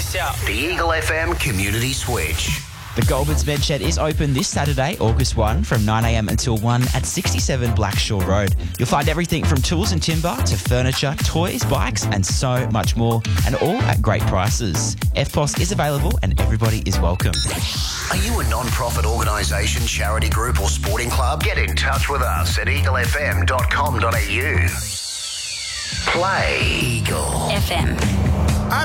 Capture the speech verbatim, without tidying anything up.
this out. The Eagle F M Community Switch. The Goldman's Med Shed is open this Saturday, August first, from nine a m until one at sixty-seven Blackshore Road. You'll find everything from tools and timber to furniture, toys, bikes, and so much more, and all at great prices. F P O S is available and everybody is welcome. Are you a non-profit organisation, charity group or sporting club? Get in touch with us at eagle f m dot com dot a u. Play Eagle F M.